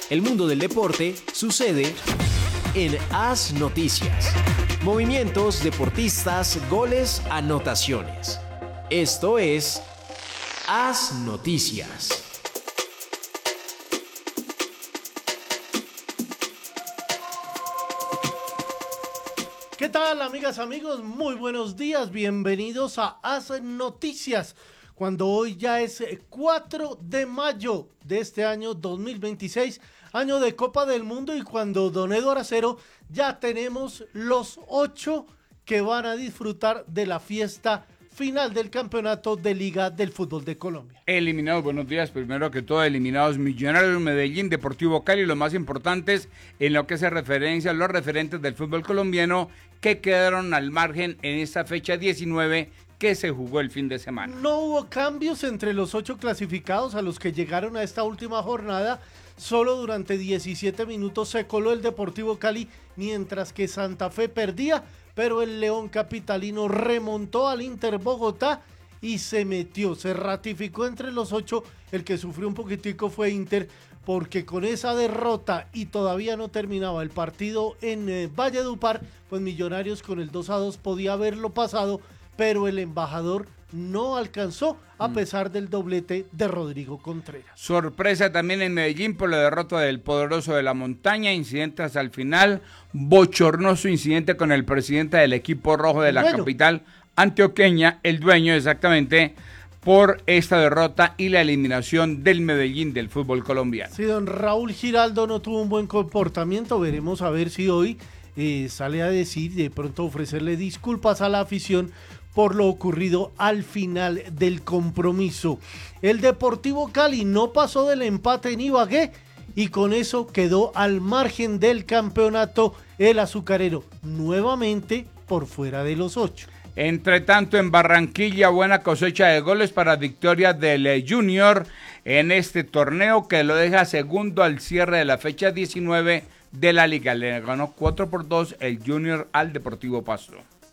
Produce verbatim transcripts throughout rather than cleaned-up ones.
El mundo del deporte sucede en AS Noticias. Movimientos, deportistas, goles, anotaciones. Esto es AS Noticias. ¿Qué tal, amigas, amigos? Muy buenos días, bienvenidos a AS Noticias, cuando hoy ya es cuatro de mayo de este año dos mil veintiséis, año de Copa del Mundo, y cuando don Eduardo Acero ya tenemos los ocho que van a disfrutar de la fiesta final del campeonato de Liga del Fútbol de Colombia. Eliminados, buenos días, primero que todo eliminados Millonarios, Medellín, Deportivo Cali, los más importantes en lo que se referencia a los referentes del fútbol colombiano que quedaron al margen en esta fecha diecinueve que se jugó el fin de semana. No hubo cambios entre los ocho clasificados a los que llegaron a esta última jornada. Solo durante diecisiete minutos se coló el Deportivo Cali, mientras que Santa Fe perdía, pero el León capitalino remontó al Inter Bogotá y se metió, se ratificó entre los ocho. El que sufrió un poquitico fue Inter, porque con esa derrota y todavía no terminaba el partido en eh, Valledupar, pues Millonarios con el dos a dos podía haberlo pasado, pero el embajador no alcanzó a pesar del doblete de Rodrigo Contreras. Sorpresa también en Medellín por la derrota del Poderoso de la Montaña, incidente hasta el final, bochornoso incidente con el presidente del equipo rojo de la bueno. capital antioqueña, el dueño exactamente, por esta derrota y la eliminación del Medellín del fútbol colombiano. Si don Raúl Giraldo no tuvo un buen comportamiento, veremos a ver si hoy eh, sale a decir, de pronto ofrecerle disculpas a la afición por lo ocurrido al final del compromiso. El Deportivo Cali no pasó del empate en Ibagué y con eso quedó al margen del campeonato el azucarero, nuevamente por fuera de los ocho. Entre tanto, en Barranquilla, buena cosecha de goles para victoria del Junior en este torneo, que lo deja segundo al cierre de la fecha diecinueve de la liga. Le ganó cuatro por dos el Junior al Deportivo Pasto.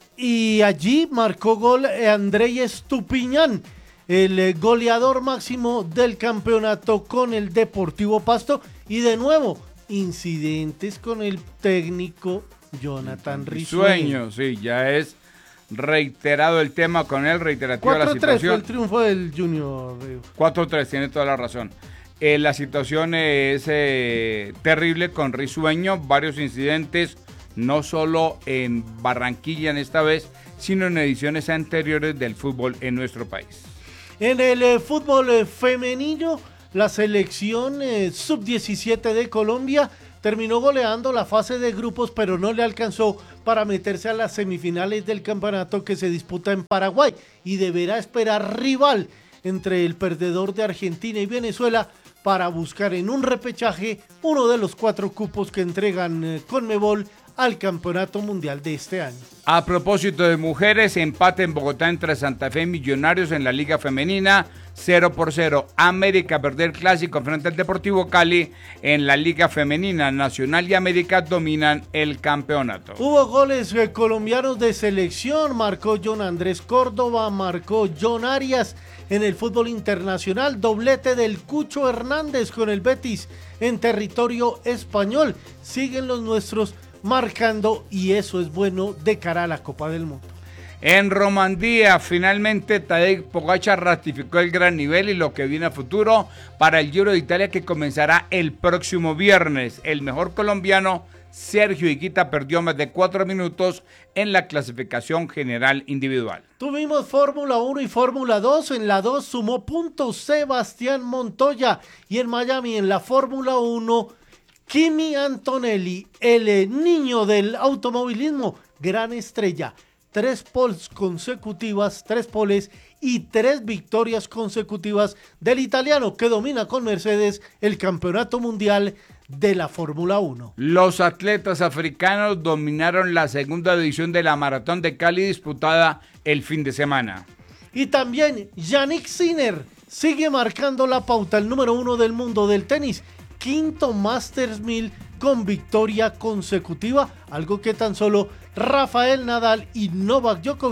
Y allí marcó gol Andrei Estupiñán, el goleador máximo del campeonato con el Deportivo Pasto. Y de nuevo, incidentes con el técnico Jonathan Risueño. Sí, ya es reiterado el tema con él, reiterativa la situación. cuatro tres fue el triunfo del Junior. cuatro tres, tiene toda la razón. Eh, la situación es eh, terrible con Risueño, varios incidentes, no solo en Barranquilla en esta vez, sino en ediciones anteriores del fútbol en nuestro país. En el eh, fútbol eh, femenino, la selección eh, sub diecisiete de Colombia terminó goleando la fase de grupos, pero no le alcanzó para meterse a las semifinales del campeonato que se disputa en Paraguay, y deberá esperar rival entre el perdedor de Argentina y Venezuela para buscar en un repechaje uno de los cuatro cupos que entregan eh, Conmebol al Campeonato Mundial de este año. A propósito de mujeres, empate en Bogotá entre Santa Fe y Millonarios en la Liga Femenina, cero por cero. América perdió el clásico frente al Deportivo Cali en la Liga Femenina. Nacional y América dominan el campeonato. Hubo goles eh, colombianos de selección, marcó John Andrés Córdoba, marcó John Arias. En el fútbol internacional, doblete del Cucho Hernández con el Betis en territorio español. Siguen los nuestros marcando, y eso es bueno de cara a la Copa del Mundo. En Romandía, finalmente Tadej Pogačar ratificó el gran nivel y lo que viene a futuro para el Giro de Italia, que comenzará el próximo viernes. El mejor colombiano, Sergio Higuita, perdió más de cuatro minutos en la clasificación general individual. Tuvimos Fórmula uno y Fórmula dos. En la dos sumó puntos Sebastián Montoya, y en Miami en la Fórmula uno Kimi Antonelli, el niño del automovilismo, gran estrella. Tres poles consecutivas, tres poles y tres victorias consecutivas del italiano, que domina con Mercedes el campeonato mundial de la Fórmula uno. Los atletas africanos dominaron la segunda edición de la Maratón de Cali disputada el fin de semana. Y también Yannick Sinner sigue marcando la pauta, el número uno del mundo del tenis. Quinto Masters mil con victoria consecutiva, algo que tan solo Rafael Nadal y Novak Djokovic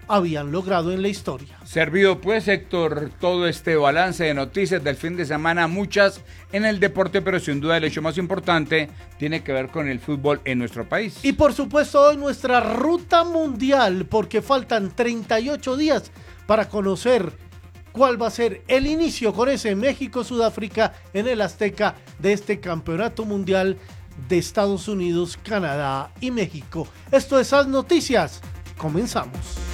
habían logrado en la historia. Servido pues, Héctor, todo este balance de noticias del fin de semana, muchas en el deporte, pero sin duda el hecho más importante tiene que ver con el fútbol en nuestro país. Y por supuesto hoy nuestra ruta mundial, porque faltan treinta y ocho días para conocer cuál va a ser el inicio con ese México-Sudáfrica en el Azteca de este campeonato mundial de Estados Unidos, Canadá y México. Esto es As Noticias. Comenzamos.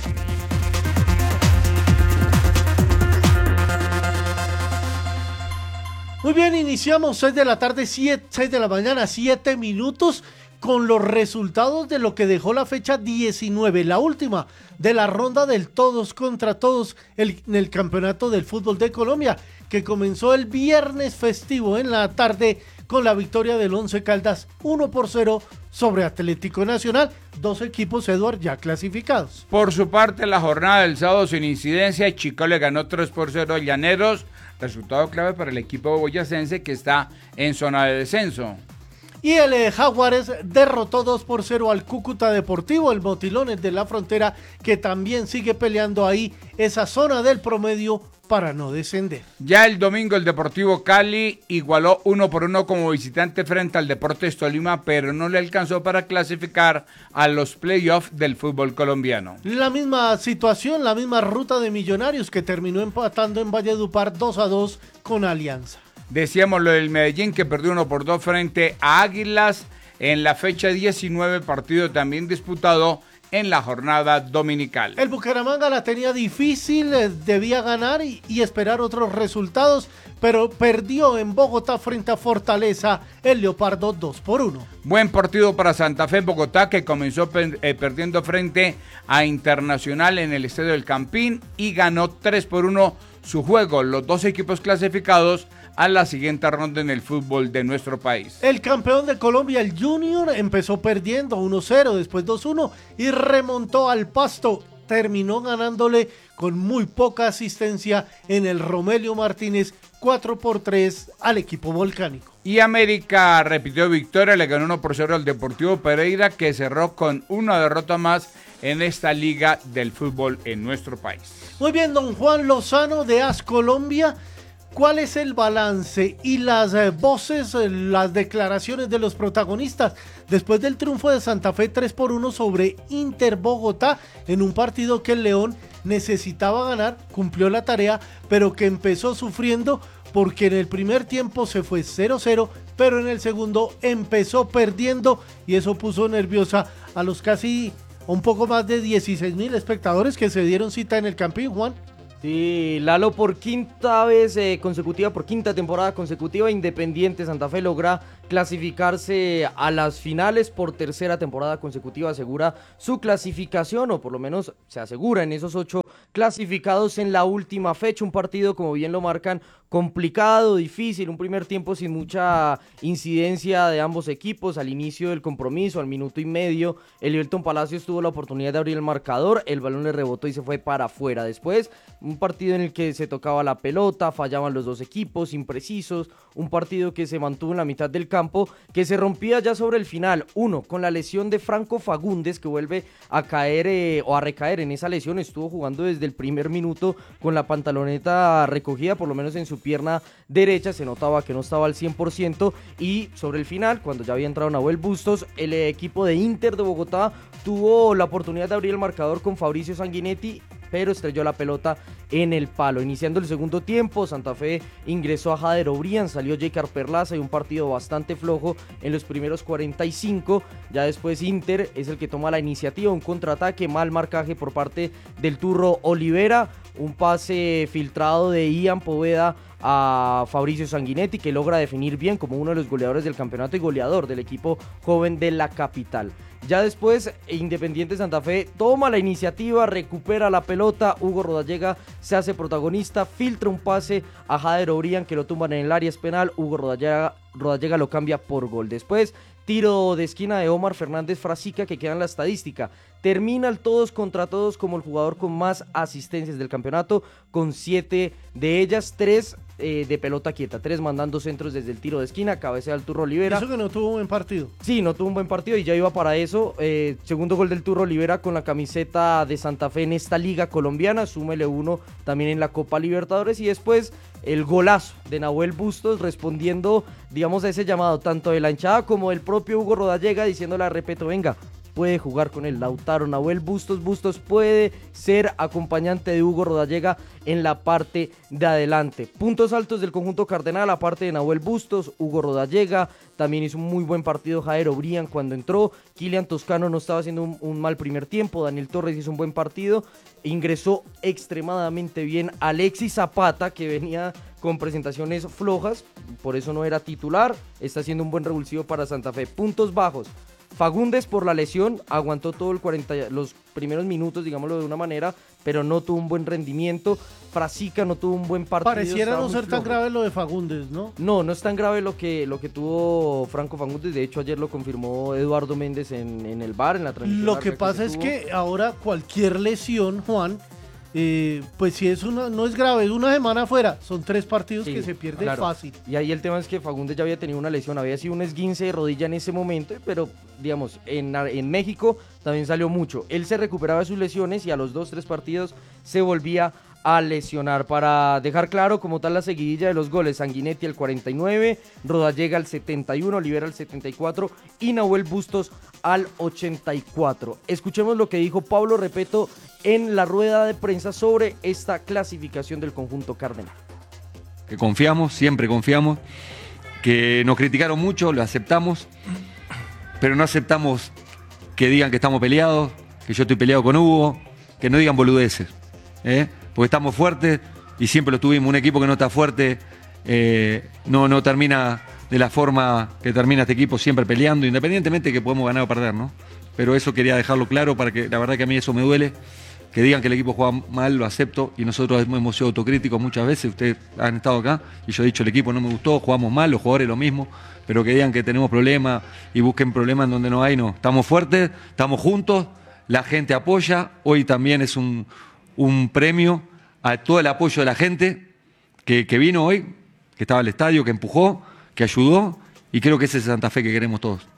Muy bien, iniciamos seis de la tarde, seis de la mañana, siete minutos con los resultados de lo que dejó la fecha diecinueve, la última de la ronda del todos contra todos el, en el campeonato del fútbol de Colombia, que comenzó el viernes festivo en la tarde con la victoria del Once Caldas uno por cero sobre Atlético Nacional, dos equipos, Eduard, ya clasificados. Por su parte, la jornada del sábado sin incidencia, Chico le ganó tres por cero a Llaneros, resultado clave para el equipo boyacense que está en zona de descenso. Y el eh, Jaguares derrotó dos por cero al Cúcuta Deportivo, el Motilones de la Frontera, que también sigue peleando ahí esa zona del promedio para no descender. Ya el domingo el Deportivo Cali igualó uno por uno como visitante frente al Deportes Tolima, pero no le alcanzó para clasificar a los playoffs del fútbol colombiano. La misma situación, la misma ruta de Millonarios, que terminó empatando en Valledupar dos a dos con Alianza. Decíamos lo del Medellín, que perdió uno por dos frente a Águilas en la fecha diecinueve, partido también disputado en la jornada dominical. El Bucaramanga la tenía difícil, debía ganar y, y esperar otros resultados, pero perdió en Bogotá frente a Fortaleza el Leopardo dos por uno. Buen partido para Santa Fe Bogotá, que comenzó pe- eh, perdiendo frente a Internacional en el Estadio del Campín y ganó tres por uno su juego. Los dos equipos clasificados a la siguiente ronda en el fútbol de nuestro país. El campeón de Colombia, el Junior, empezó perdiendo uno cero, después dos uno y remontó al Pasto. Terminó ganándole con muy poca asistencia en el Romelio Martínez, cuatro por tres al equipo volcánico. Y América repitió victoria, le ganó uno por cero al Deportivo Pereira, que cerró con una derrota más en esta liga del fútbol en nuestro país. Muy bien, don Juan Lozano de AS Colombia. ¿Cuál es el balance y las eh, voces, eh, las declaraciones de los protagonistas después del triunfo de Santa Fe tres por uno sobre Inter Bogotá en un partido que el León necesitaba ganar, cumplió la tarea, pero que empezó sufriendo porque en el primer tiempo se fue cero cero, pero en el segundo empezó perdiendo y eso puso nerviosa a los casi un poco más de dieciséis mil espectadores que se dieron cita en el Campín, Juan? Sí, Lalo, por quinta vez eh, consecutiva, por quinta temporada consecutiva, Independiente Santa Fe logra clasificarse a las finales. Por tercera temporada consecutiva asegura su clasificación, o por lo menos se asegura en esos ocho clasificados en la última fecha. Un partido, como bien lo marcan, complicado, difícil, un primer tiempo sin mucha incidencia de ambos equipos. Al inicio del compromiso, al minuto y medio, Elielton Palacios tuvo la oportunidad de abrir el marcador, el balón le rebotó y se fue para afuera. Después, un partido en el que se tocaba la pelota, fallaban los dos equipos, imprecisos, un partido que se mantuvo en la mitad del campo, que se rompía ya sobre el final. Uno, con la lesión de Franco Fagundes, que vuelve a caer eh, o a recaer en esa lesión. Estuvo jugando desde el primer minuto con la pantaloneta recogida, por lo menos en su pierna derecha, se notaba que no estaba al cien por ciento. Y sobre el final, cuando ya había entrado Nahuel Bustos, el equipo de Inter de Bogotá tuvo la oportunidad de abrir el marcador con Fabricio Sanguinetti, pero estrelló la pelota en el palo. Iniciando el segundo tiempo, Santa Fe ingresó a Jader Obrian, salió J. Perlaza y un partido bastante flojo en los primeros cuarenta y cinco. Ya después Inter es el que toma la iniciativa, un contraataque, mal marcaje por parte del Turro Olivera, un pase filtrado de Ian Poveda a Fabricio Sanguinetti, que logra definir bien como uno de los goleadores del campeonato y goleador del equipo joven de la capital. Ya después, Independiente Santa Fe toma la iniciativa, recupera la pelota, Hugo Rodallega se hace protagonista, filtra un pase a Jader Obrian, que lo tumban en el área penal. Hugo Rodallega, Rodallega lo cambia por gol. Después, tiro de esquina de Omar Fernández Frasica, que queda en la estadística. Termina el todos contra todos como el jugador con más asistencias del campeonato, con siete de ellas, tres eh, de pelota quieta, tres mandando centros desde el tiro de esquina, cabecea el Turro Olivera. Eso que no tuvo un buen partido. Sí, no tuvo un buen partido y ya iba para eso. Eh, segundo gol del Turro Olivera con la camiseta de Santa Fe en esta liga colombiana, súmele uno también en la Copa Libertadores, y después el golazo de Nahuel Bustos respondiendo, digamos, a ese llamado tanto de la hinchada como del propio Hugo Rodallega, diciéndole a Repeto, venga, puede jugar con él. Lautaro, Nahuel Bustos, Bustos puede ser acompañante de Hugo Rodallega en la parte de adelante. Puntos altos del conjunto cardenal, aparte de Nahuel Bustos, Hugo Rodallega, también hizo un muy buen partido Jairo Brian cuando entró, Kilian Toscano no estaba haciendo un, un mal primer tiempo, Daniel Torres hizo un buen partido, ingresó extremadamente bien Alexis Zapata, que venía con presentaciones flojas, por eso no era titular, está haciendo un buen revulsivo para Santa Fe. Puntos bajos, Fagundes por la lesión, aguantó todo el cuarenta, los primeros minutos, digámoslo de una manera, pero no tuvo un buen rendimiento. Frasica no tuvo un buen partido. Pareciera no ser flojo. tan grave lo de Fagundes, ¿no? No, no es tan grave lo que, lo que tuvo Franco Fagundes. De hecho, ayer lo confirmó Eduardo Méndez en, en el bar, en la transmisión. Lo que pasa es que ahora cualquier lesión, Juan, eh, pues si es una, no es grave, es una semana afuera, son tres partidos sí, que se pierden claro. fácil. Y ahí el tema es que Fagundes ya había tenido una lesión, había sido un esguince de rodilla en ese momento, pero digamos, en, en México también salió mucho. Él se recuperaba de sus lesiones y a los dos, tres partidos se volvía a lesionar. Para dejar claro como tal la seguidilla de los goles, Sanguinetti al cuarenta y nueve, Rodallega al setenta y uno, Olivera al setenta y cuatro y Nahuel Bustos al ochenta y cuatro. Escuchemos lo que dijo Pablo Repeto en la rueda de prensa sobre esta clasificación del conjunto cardenal. Que confiamos, siempre confiamos, que nos criticaron mucho, lo aceptamos, pero no aceptamos que digan que estamos peleados, que yo estoy peleado con Hugo, que no digan boludeces, ¿eh? Porque estamos fuertes y siempre lo tuvimos. Un equipo que no está fuerte eh, no, no termina de la forma que termina este equipo, siempre peleando, independientemente de que podemos ganar o perder, ¿no? Pero eso quería dejarlo claro, para que la verdad que a mí eso me duele. Que digan que el equipo juega mal, lo acepto, y nosotros hemos sido autocríticos muchas veces, ustedes han estado acá, y yo he dicho el equipo no me gustó, jugamos mal, los jugadores lo mismo, pero que digan que tenemos problemas y busquen problemas en donde no hay, no. Estamos fuertes, estamos juntos, la gente apoya, hoy también es un, un premio a todo el apoyo de la gente que, que vino hoy, que estaba al estadio, que empujó, que ayudó, y creo que ese es el Santa Fe que queremos todos.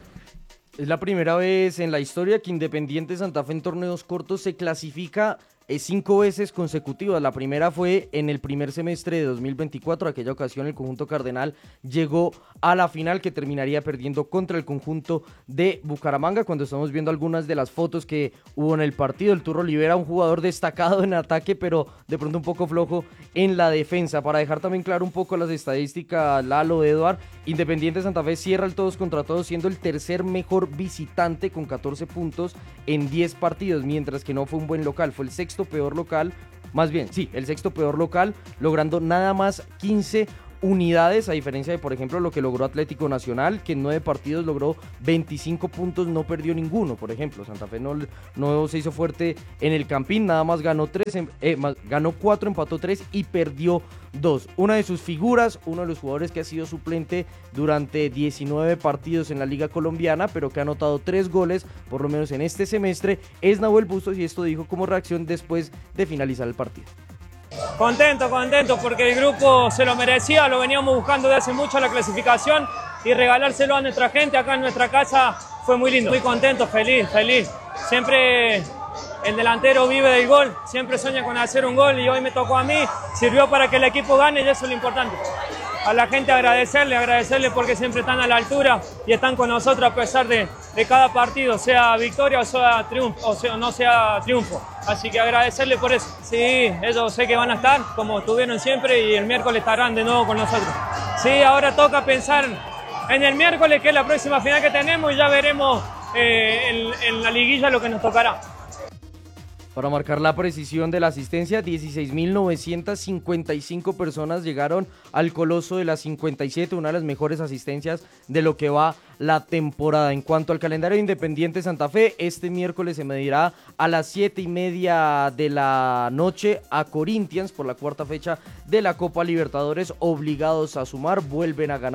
Es la primera vez en la historia que Independiente Santa Fe en torneos cortos se clasifica eh, cinco veces consecutivas. La primera fue en el primer semestre de dos mil veinticuatro. Aquella ocasión el conjunto cardenal llegó a la final, que terminaría perdiendo contra el conjunto de Bucaramanga. Cuando estamos viendo algunas de las fotos que hubo en el partido, el Turro Olivera, un jugador destacado en ataque, pero de pronto un poco flojo en la defensa. Para dejar también claro un poco las estadísticas, Lalo, Eduard, Independiente Santa Fe cierra el todos contra todos siendo el tercer mejor visitante con catorce puntos en diez partidos, mientras que no fue un buen local, fue el sexto peor local, más bien, sí, el sexto peor local, logrando nada más quince unidades, a diferencia de, por ejemplo, lo que logró Atlético Nacional, que en nueve partidos logró veinticinco puntos, no perdió ninguno. Por ejemplo, Santa Fe no, no se hizo fuerte en el Campín, nada más ganó tres, eh, más, ganó cuatro, empató tres y perdió dos. Una de sus figuras, uno de los jugadores que ha sido suplente durante diecinueve partidos en la Liga Colombiana, pero que ha anotado tres goles, por lo menos en este semestre, es Nahuel Bustos, y esto dijo como reacción después de finalizar el partido. Contento, contento, porque el grupo se lo merecía, lo veníamos buscando de hace mucho la clasificación, y regalárselo a nuestra gente acá en nuestra casa fue muy lindo. Muy contento, feliz, feliz. Siempre el delantero vive del gol, siempre sueña con hacer un gol, y hoy me tocó a mí, sirvió para que el equipo gane, y eso es lo importante. A la gente agradecerle, agradecerle porque siempre están a la altura y están con nosotros a pesar de, de cada partido, sea victoria o sea triunfo, o sea no sea triunfo. Así que agradecerle por eso. Sí, ellos sé que van a estar como estuvieron siempre, y el miércoles estarán de nuevo con nosotros. Sí, ahora toca pensar en el miércoles, que es la próxima final que tenemos, y ya veremos eh, en, en la liguilla lo que nos tocará. Para marcar la precisión de la asistencia, dieciséis mil novecientas cincuenta y cinco personas llegaron al Coloso de las cincuenta y siete, una de las mejores asistencias de lo que va la temporada. En cuanto al calendario de Independiente Santa Fe, este miércoles se medirá a las siete y media de la noche a Corinthians por la cuarta fecha de la Copa Libertadores, obligados a sumar, vuelven a ganar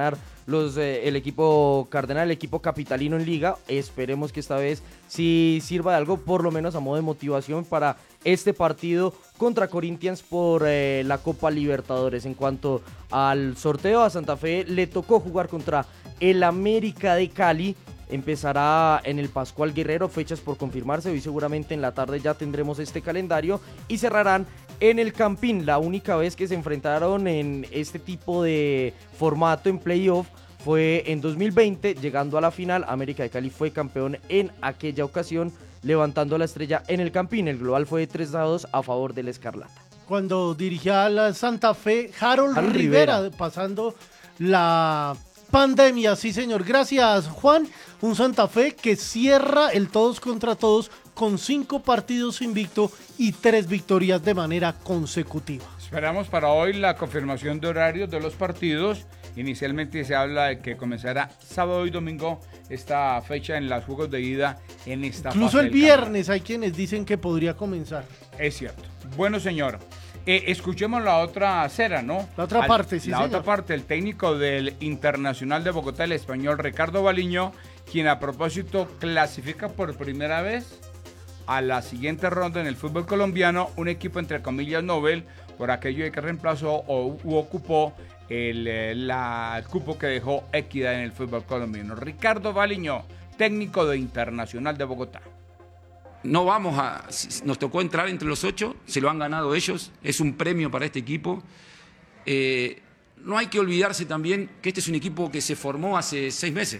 los, eh, el equipo cardenal, el equipo capitalino en liga. Esperemos que esta vez sí sirva de algo, por lo menos a modo de motivación para este partido contra Corinthians por eh, la Copa Libertadores. En cuanto al sorteo, a Santa Fe le tocó jugar contra el América de Cali. Empezará en el Pascual Guerrero, fechas por confirmarse. Hoy seguramente en la tarde ya tendremos este calendario y cerrarán en el Campín. La única vez que se enfrentaron en este tipo de formato en playoff fue en dos mil veinte, llegando a la final. América de Cali fue campeón en aquella ocasión, levantando la estrella en el Campín. El global fue de tres a dos a favor del Escarlata. Cuando dirigía a la Santa Fe, Harold, Harold Rivera, Rivera, pasando la pandemia. Sí, señor. Gracias, Juan. Un Santa Fe que cierra el todos contra todos con cinco partidos invicto y tres victorias de manera consecutiva. Esperamos para hoy la confirmación de horarios de los partidos. Inicialmente se habla de que comenzará sábado y domingo esta fecha en los juegos de ida en esta fase. Incluso el del viernes campeonato. hay quienes dicen que podría comenzar. Es cierto. Bueno, señor. Eh, escuchemos la otra acera, ¿no? La otra Al, parte, sí, La señor. otra parte, el técnico del Internacional de Bogotá, el español Ricardo Baliño, quien a propósito clasifica por primera vez a la siguiente ronda en el fútbol colombiano, un equipo entre comillas Nobel, por aquello de que reemplazó o u ocupó el, eh, la, el cupo que dejó Equidad en el fútbol colombiano. Ricardo Baliño, técnico de Internacional de Bogotá. No vamos a, nos tocó entrar entre los ocho, se lo han ganado ellos, es un premio para este equipo. Eh, no hay que olvidarse también que este es un equipo que se formó hace seis meses,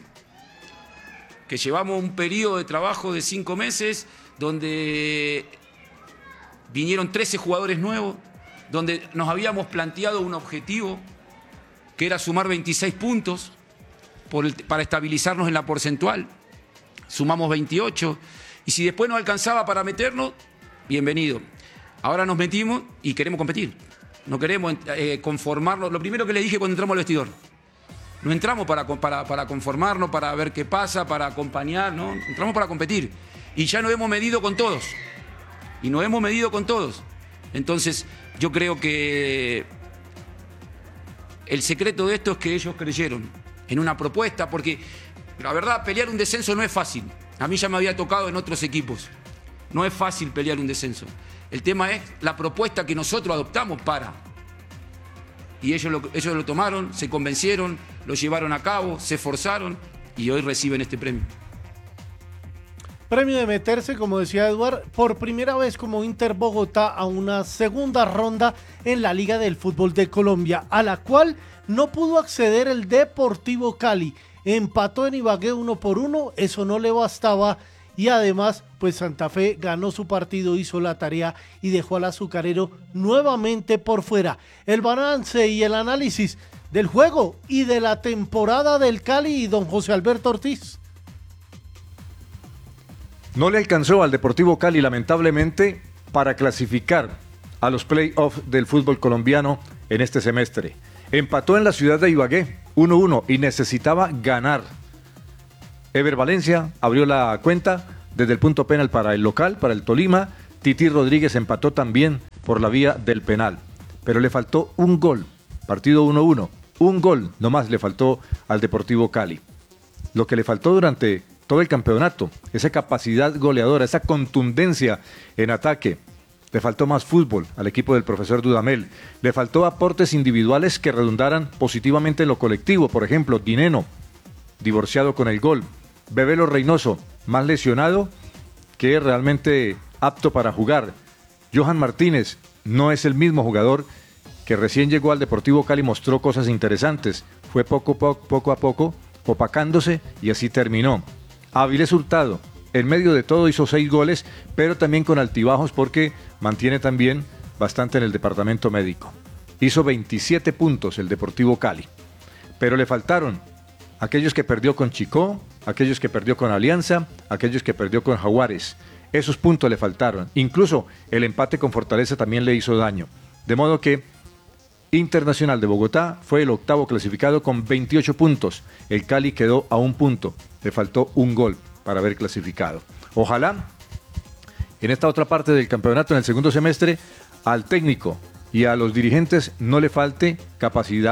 que llevamos un periodo de trabajo de cinco meses, donde vinieron trece jugadores nuevos, donde nos habíamos planteado un objetivo, que era sumar veintiséis puntos por el, para estabilizarnos en la porcentual. Sumamos veintiocho. Y si después no alcanzaba para meternos, bienvenido. Ahora nos metimos y queremos competir. No queremos eh, conformarnos. Lo primero que le dije cuando entramos al vestidor, no entramos para, para, para conformarnos, para ver qué pasa, para acompañar, ¿no? Entramos para competir. Y ya nos hemos medido con todos. Y nos hemos medido con todos. Entonces, yo creo que el secreto de esto es que ellos creyeron en una propuesta, porque la verdad, pelear un descenso no es fácil. A mí ya me había tocado en otros equipos. No es fácil pelear un descenso. El tema es la propuesta que nosotros adoptamos para. Y ellos lo, ellos lo tomaron, se convencieron, lo llevaron a cabo, se esforzaron y hoy reciben este premio. Premio de meterse, como decía Eduard, por primera vez como Inter Bogotá a una segunda ronda en la Liga del Fútbol de Colombia, a la cual no pudo acceder el Deportivo Cali. Empató en Ibagué uno por uno, eso no le bastaba y además pues Santa Fe ganó su partido, hizo la tarea y dejó al azucarero nuevamente por fuera. El balance y el análisis del juego y de la temporada del Cali y don José Alberto Ortiz. No le alcanzó al Deportivo Cali lamentablemente para clasificar a los playoffs del fútbol colombiano en este semestre. Empató en la ciudad de Ibagué uno uno y necesitaba ganar. Ever Valencia abrió la cuenta desde el punto penal para el local, para el Tolima. Titi Rodríguez empató también por la vía del penal, pero le faltó un gol. Partido uno uno, un gol nomás le faltó al Deportivo Cali. Lo que le faltó durante todo el campeonato, esa capacidad goleadora, esa contundencia en ataque. Le faltó más fútbol al equipo del profesor Dudamel. Le faltó aportes individuales que redundaran positivamente en lo colectivo. Por ejemplo, Dineno, divorciado con el gol. Bebelo Reynoso, más lesionado que realmente apto para jugar. Johan Martínez no es el mismo jugador que recién llegó al Deportivo Cali, mostró cosas interesantes. Fue poco, poco, poco a poco opacándose y así terminó. Avilés Hurtado, en medio de todo hizo seis goles, pero también con altibajos porque mantiene también bastante en el departamento médico. Hizo veintisiete puntos el Deportivo Cali, pero le faltaron aquellos que perdió con Chicó, aquellos que perdió con Alianza, aquellos que perdió con Jaguares. Esos puntos le faltaron. Incluso el empate con Fortaleza también le hizo daño. De modo que Internacional de Bogotá fue el octavo clasificado con veintiocho puntos. El Cali quedó a un punto. Le faltó un gol para haber clasificado. Ojalá en esta otra parte del campeonato, en el segundo semestre, al técnico y a los dirigentes no le falte capacidad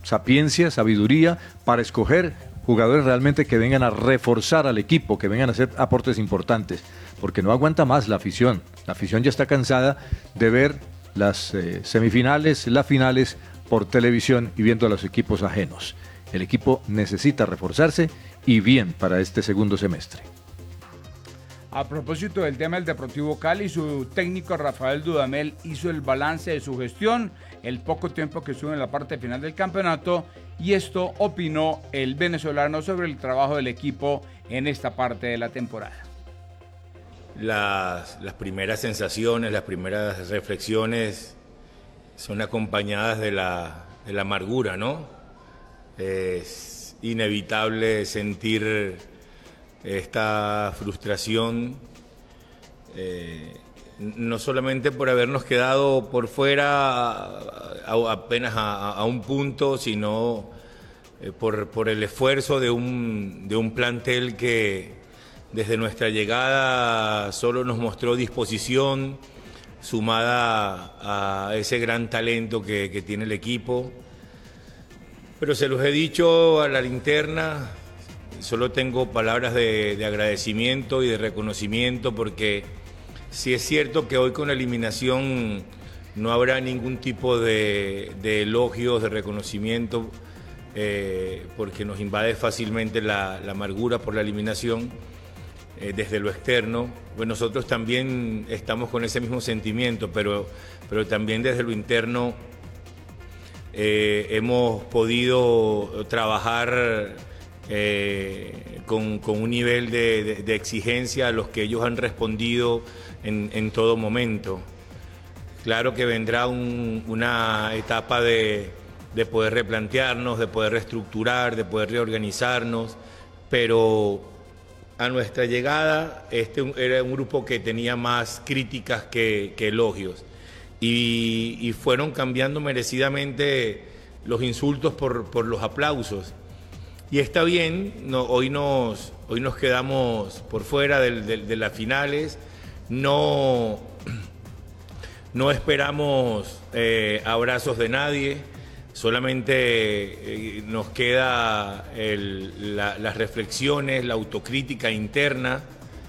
sapiencia, sabiduría para escoger jugadores realmente que vengan a reforzar al equipo, que vengan a hacer aportes importantes, porque no aguanta más la afición. La afición ya está cansada de ver las eh, semifinales, las finales por televisión y viendo a los equipos ajenos. El equipo necesita reforzarse y bien para este segundo semestre. A propósito del tema del Deportivo Cali, su técnico Rafael Dudamel hizo el balance de su gestión, el poco tiempo que estuvo en la parte final del campeonato, y esto opinó el venezolano sobre el trabajo del equipo en esta parte de la temporada. Las, las primeras sensaciones, las primeras reflexiones son acompañadas de la, de la amargura, ¿no? Es inevitable sentir esta frustración, eh, no solamente por habernos quedado por fuera a, a, apenas a, a un punto, sino eh, por, por el esfuerzo de un, de un plantel que desde nuestra llegada solo nos mostró disposición, sumada a ese gran talento que, que tiene el equipo. Pero se los he dicho a la linterna, solo tengo palabras de, de agradecimiento y de reconocimiento, porque sí es cierto que hoy con la eliminación no habrá ningún tipo de, de elogios, de reconocimiento, eh, porque nos invade fácilmente la, la amargura por la eliminación eh, desde lo externo. Pues nosotros también estamos con ese mismo sentimiento, pero, pero también desde lo interno eh, hemos podido trabajar Eh, con, con un nivel de, de, de exigencia a los que ellos han respondido en, en todo momento. Claro que vendrá un, una etapa de, de poder replantearnos, de poder reestructurar, de poder reorganizarnos, pero a nuestra llegada este era un grupo que tenía más críticas que, que elogios, y, y fueron cambiando merecidamente los insultos por, por los aplausos. Y está bien, no, hoy, nos, hoy nos quedamos por fuera de, de, de las finales, no, no esperamos eh, abrazos de nadie, solamente eh, nos queda el, la, las reflexiones, la autocrítica interna,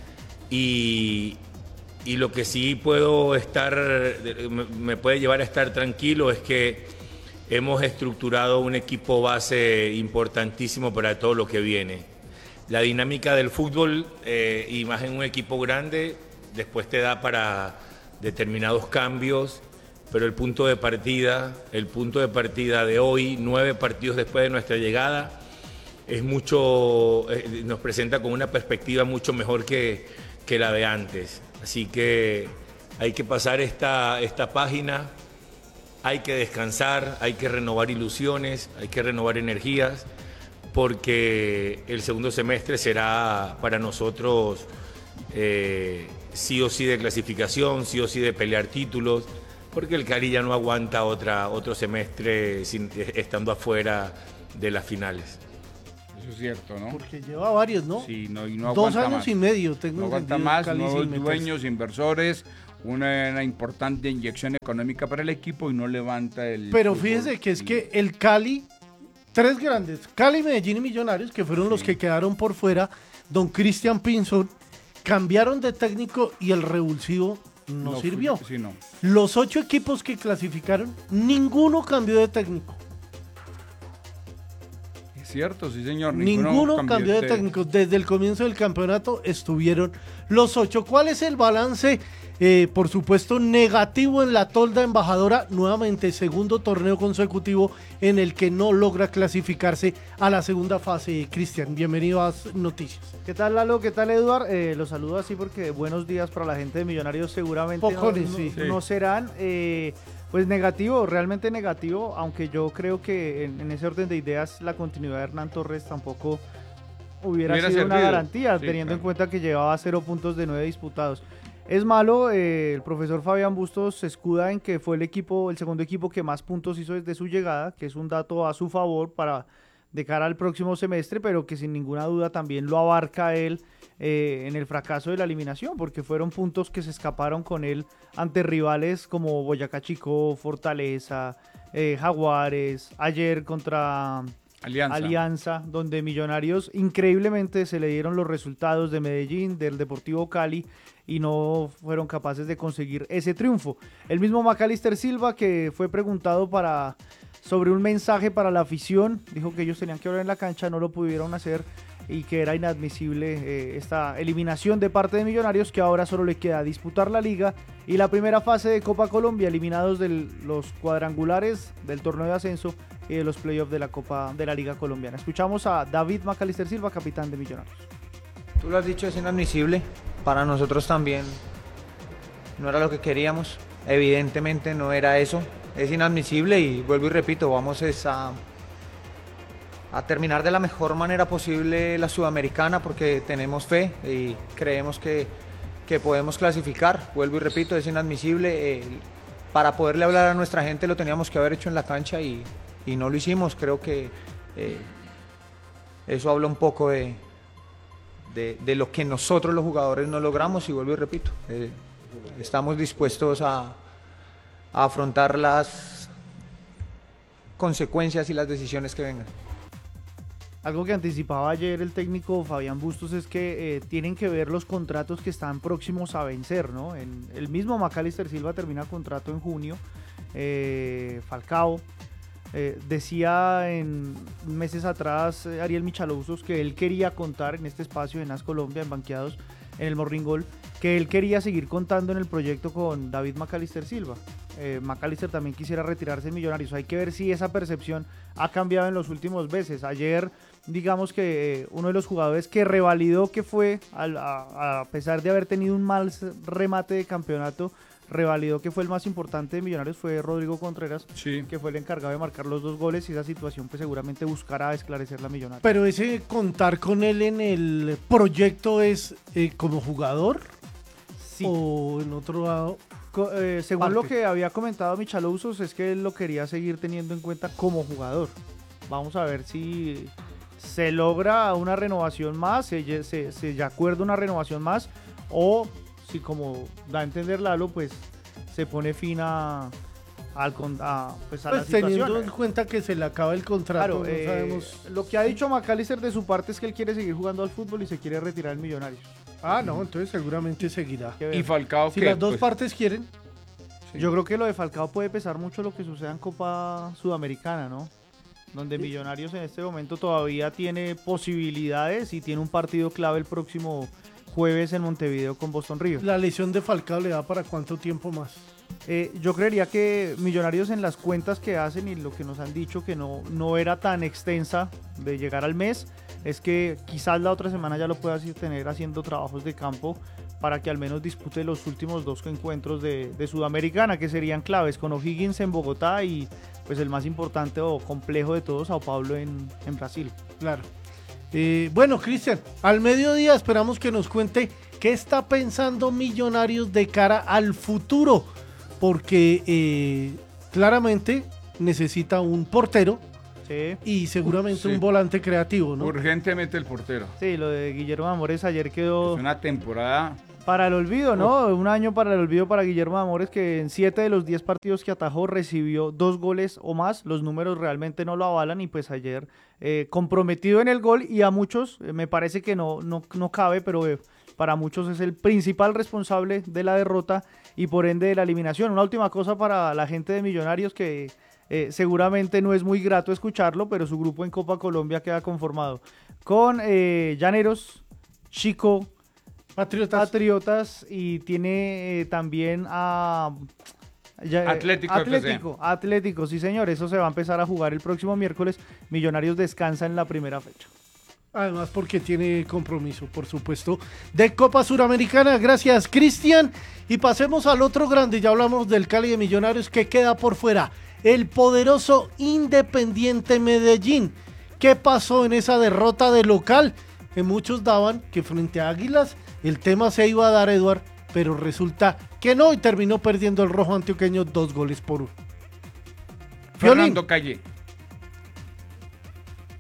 y, y lo que sí puedo estar, me, me puede llevar a estar tranquilo es que hemos estructurado un equipo base importantísimo para todo lo que viene. La dinámica del fútbol, eh, y más en un equipo grande, después te da para determinados cambios, pero el punto de partida, el punto de partida de hoy, nueve partidos después de nuestra llegada, es mucho, eh, nos presenta con una perspectiva mucho mejor que, que la de antes. Así que hay que pasar esta, esta página. Hay que descansar, hay que renovar ilusiones, hay que renovar energías, porque el segundo semestre será para nosotros eh, sí o sí de clasificación, sí o sí de pelear títulos, porque el Cali ya no aguanta otra, otro semestre sin, estando afuera de las finales. Eso es cierto, ¿no? Porque lleva varios, ¿no? Sí, no, y no Dos aguanta años más. y medio, tengo No aguanta entendido, más, Cali nuevos sin meterse. dueños, inversores, una, una importante inyección económica para el equipo y no levanta el Pero fútbol. fíjese que es que el Cali, tres grandes, Cali, Medellín y Millonarios, que fueron sí. los que quedaron por fuera, don Cristian Pinzón, cambiaron de técnico y el revulsivo no, no sirvió. Fue, sí, no. Los ocho equipos que clasificaron, ninguno cambió de técnico. Es cierto, sí señor. Ninguno, ninguno cambió, cambió de, de técnico. Desde el comienzo del campeonato estuvieron los ocho. ¿Cuál es el balance? Eh, por supuesto, negativo en la tolda embajadora, nuevamente segundo torneo consecutivo en el que no logra clasificarse a la segunda fase. Cristian, bienvenido a Noticias. ¿Qué tal, Lalo? ¿Qué tal, Eduard? Eh, los saludo así porque buenos días para la gente de Millonarios seguramente Pocones, no, sí. no, no serán. Eh, pues negativo, realmente negativo, aunque yo creo que en, en ese orden de ideas la continuidad de Hernán Torres tampoco hubiera, hubiera sido servido. Una garantía, sí, teniendo claro. en cuenta que llevaba cero puntos de nueve disputados. Es malo, eh, el profesor Fabián Bustos se escuda en que fue el equipo, el segundo equipo que más puntos hizo desde su llegada, que es un dato a su favor para, de cara al próximo semestre, pero que sin ninguna duda también lo abarca él eh, en el fracaso de la eliminación, porque fueron puntos que se escaparon con él ante rivales como Boyacá Chico, Fortaleza, eh, Jaguares, ayer contra Alianza. Alianza, donde Millonarios increíblemente se le dieron los resultados de Medellín, del Deportivo Cali, y no fueron capaces de conseguir ese triunfo. El mismo Macalister Silva, que fue preguntado para, sobre un mensaje para la afición, dijo que ellos tenían que hablar en la cancha, no lo pudieron hacer y que era inadmisible eh, esta eliminación de parte de Millonarios, que ahora solo le queda disputar la Liga y la primera fase de Copa Colombia, eliminados de los cuadrangulares del torneo de ascenso y de los playoffs de la Copa de la Liga Colombiana. Escuchamos a David Macalister Silva, capitán de Millonarios. Tú lo has dicho, es inadmisible, para nosotros también no era lo que queríamos, evidentemente no era eso, es inadmisible y vuelvo y repito, vamos es a, a terminar de la mejor manera posible la Sudamericana porque tenemos fe y creemos que, que podemos clasificar, vuelvo y repito, es inadmisible, eh, para poderle hablar a nuestra gente lo teníamos que haber hecho en la cancha y, y no lo hicimos, creo que eh, eso habla un poco de... De, de lo que nosotros los jugadores no logramos y vuelvo y repito, eh, estamos dispuestos a, a afrontar las consecuencias y las decisiones que vengan. Algo que anticipaba ayer el técnico Fabián Bustos es que eh, tienen que ver los contratos que están próximos a vencer, ¿no? En, el mismo Macalister Silva termina contrato en junio, eh, Falcao. Eh, decía en meses atrás eh, Ariel Michalousos que él quería contar en este espacio en AS Colombia, en Banqueados, en el Morning Goal, que él quería seguir contando en el proyecto con David Macalister Silva. Eh, Macalister también quisiera retirarse en Millonarios. Hay que ver si esa percepción ha cambiado en los últimos meses. Ayer, digamos que eh, uno de los jugadores que revalidó que fue, a, a, a pesar de haber tenido un mal remate de campeonato, revalidó que fue el más importante de Millonarios, fue Rodrigo Contreras, sí, que fue el encargado de marcar los dos goles y esa situación pues seguramente buscará esclarecer la Millonarios. Pero ese contar con él en el proyecto es eh, como jugador, sí, o en otro lado. Co eh, según parte. Lo que había comentado Michalousos es que él lo quería seguir teniendo en cuenta como jugador. Vamos a ver si se logra una renovación más, se, se, se acuerda una renovación más o si como da a entender Lalo, pues se pone fin a, al, a, pues a pues la situación. Teniendo en cuenta que se le acaba el contrato, claro, no eh, sabemos. Lo que ha dicho Macalister de su parte es que él quiere seguir jugando al fútbol y se quiere retirar en Millonarios. Ah, no, entonces seguramente seguirá. ¿Y Falcao si qué? las dos pues, partes quieren. Sí. Yo creo que lo de Falcao puede pesar mucho lo que suceda en Copa Sudamericana, ¿no? Donde sí, Millonarios en este momento todavía tiene posibilidades y tiene un partido clave el próximo jueves en Montevideo con Boston River. ¿La lesión de Falcao le da para cuánto tiempo más? Eh, yo creería que Millonarios en las cuentas que hacen y lo que nos han dicho que no, no era tan extensa de llegar al mes, es que quizás la otra semana ya lo pueda tener haciendo trabajos de campo para que al menos dispute los últimos dos encuentros de, de Sudamericana, que serían claves con O'Higgins en Bogotá y pues el más importante o complejo de todos, Sao Paulo en, en Brasil. Claro. Eh, bueno, Cristian, al mediodía esperamos que nos cuente qué está pensando Millonarios de cara al futuro, porque eh, claramente necesita un portero, sí, y seguramente sí, un volante creativo, ¿no? Urgentemente el portero. Sí, lo de Guillermo Amores ayer quedó... Es una temporada... Para el olvido, ¿no? Un año para el olvido para Guillermo Amores, que en siete de los diez partidos que atajó recibió dos goles o más. Los números realmente no lo avalan y pues ayer eh, comprometido en el gol y a muchos, eh, me parece que no, no, no cabe, pero eh, para muchos es el principal responsable de la derrota y por ende de la eliminación. Una última cosa para la gente de Millonarios que eh, seguramente no es muy grato escucharlo, pero su grupo en Copa Colombia queda conformado con eh, Llaneros, Chico, Patriotas. Patriotas y tiene eh, también a ya, Atlético. Atlético, Atlético, sí señor, eso se va a empezar a jugar el próximo miércoles. Millonarios descansa en la primera fecha. Además porque tiene compromiso, por supuesto, de Copa Suramericana. Gracias, Cristian. Y pasemos al otro grande, ya hablamos del Cali de Millonarios que queda por fuera, el poderoso Independiente Medellín. ¿Qué pasó en esa derrota de local? Que muchos daban que frente a Águilas el tema se iba a dar, Eduard, pero resulta que no y terminó perdiendo el rojo antioqueño dos goles por uno. Fernando Calle.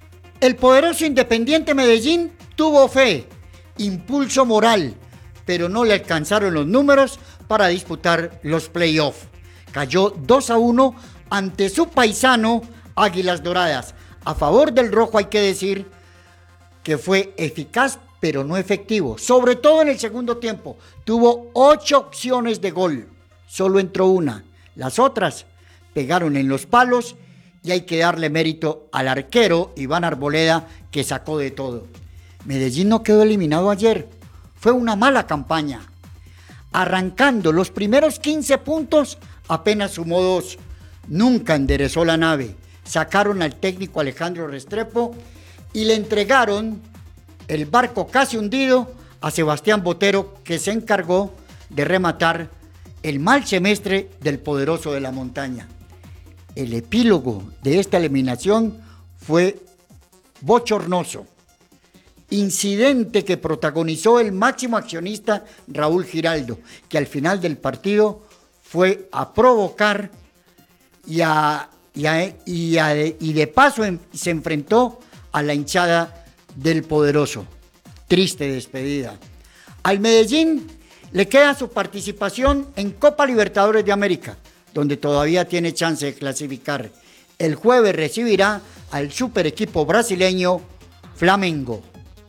El poderoso Independiente Medellín tuvo fe, impulso moral, pero no le alcanzaron los números para disputar los playoffs. Cayó dos a uno ante su paisano Águilas Doradas. A favor del rojo hay que decir que fue eficaz, pero no efectivo. Sobre todo en el segundo tiempo. Tuvo ocho opciones de gol. Solo entró una. Las otras pegaron en los palos y hay que darle mérito al arquero Iván Arboleda, que sacó de todo. Medellín no quedó eliminado ayer. Fue una mala campaña. Arrancando los primeros quince puntos, apenas sumó dos. Nunca enderezó la nave. Sacaron al técnico Alejandro Restrepo y le entregaron el barco casi hundido a Sebastián Botero, que se encargó de rematar el mal semestre del poderoso de la montaña. El epílogo de esta eliminación fue bochornoso. Incidente que protagonizó el máximo accionista Raúl Giraldo, que al final del partido fue a provocar y, a, y, a, y, a, y de paso en, se enfrentó a la hinchada del poderoso. Triste despedida. Al Medellín le queda su participación en Copa Libertadores de América, donde todavía tiene chance de clasificar. El jueves recibirá al super equipo brasileño Flamengo.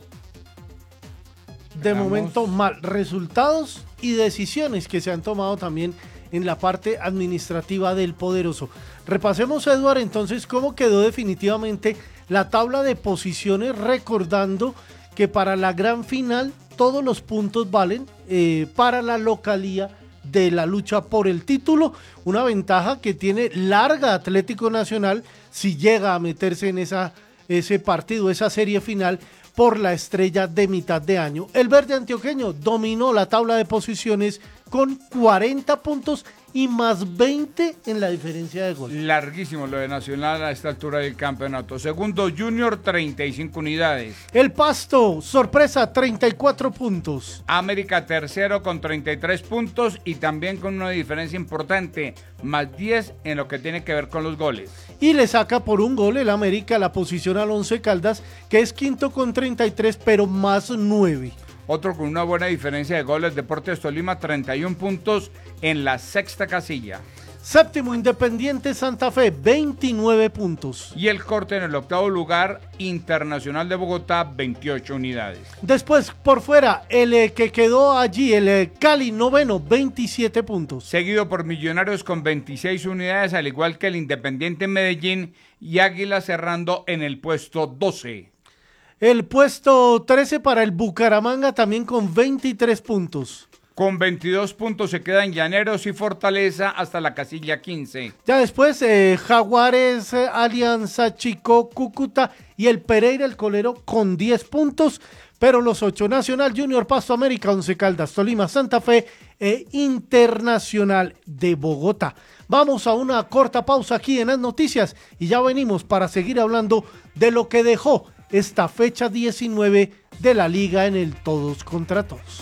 De Vamos. momento mal, resultados y decisiones que se han tomado también en la parte administrativa del poderoso. Repasemos, Eduardo, entonces cómo quedó definitivamente la tabla de posiciones, recordando que para la gran final todos los puntos valen eh, para la localía de la lucha por el título, una ventaja que tiene larga Atlético Nacional si llega a meterse en esa, ese partido, esa serie final por la estrella de mitad de año. El verde antioqueño dominó la tabla de posiciones con cuarenta puntos y más veinte en la diferencia de gol. Larguísimo lo de Nacional a esta altura del campeonato. Segundo, Junior, treinta y cinco unidades. El Pasto, sorpresa, treinta y cuatro puntos. América, tercero con treinta y tres puntos y también con una diferencia importante, más diez en lo que tiene que ver con los goles. Y le saca por un gol el América la posición al Once Caldas, que es quinto con treinta y tres, pero más nueve. Otro con una buena diferencia de goles, Deportes Tolima, treinta y uno puntos en la sexta casilla. Séptimo, Independiente Santa Fe, veintinueve puntos. Y el corte en el octavo lugar, Internacional de Bogotá, veintiocho unidades. Después, por fuera, el eh, que quedó allí, el eh, Cali, noveno, veintisiete puntos. Seguido por Millonarios con veintiséis unidades, al igual que el Independiente Medellín, y Águila cerrando en el puesto doce. El puesto trece para el Bucaramanga, también con veintitrés puntos. Con veintidós puntos se quedan Llaneros y Fortaleza hasta la casilla quince. Ya después, eh, Jaguares, eh, Alianza, Chico, Cúcuta y el Pereira, el Colero, con diez puntos. Pero los ocho, Nacional, Junior, Pasto, América, Once Caldas, Tolima, Santa Fe e Internacional de Bogotá. Vamos a una corta pausa aquí en las noticias y ya venimos para seguir hablando de lo que dejó esta fecha diecinueve de la liga en el todos contra todos.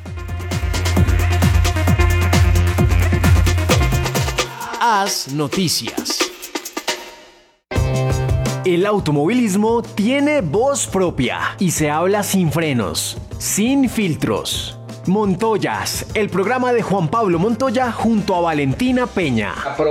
Haz noticias. El automovilismo tiene voz propia y se habla sin frenos, sin filtros. Montoyas, el programa de Juan Pablo Montoya junto a Valentina Peña.